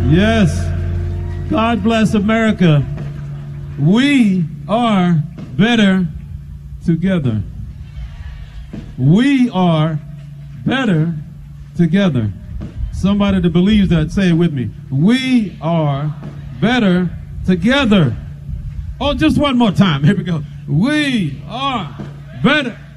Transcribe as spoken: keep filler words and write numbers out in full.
Yes. God bless America. We are better together. We are better together. Somebody that believes that, say it with me. We are better together. Oh, just one more time. Here we go. We are better.